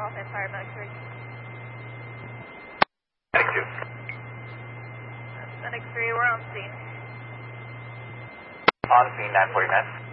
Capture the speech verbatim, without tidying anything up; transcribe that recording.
off Empire Mercury. Thank you. Fenix three, we're on scene. On scene, nine forty-nine.